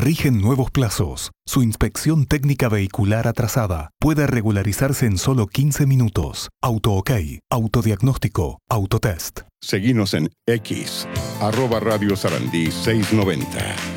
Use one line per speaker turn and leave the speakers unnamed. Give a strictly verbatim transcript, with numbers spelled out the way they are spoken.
Rigen nuevos plazos. Su inspección técnica vehicular atrasada puede regularizarse en solo quince minutos. AutoOK, autodiagnóstico, autotest.
Seguinos en X, arroba Radio Sarandí seiscientos noventa.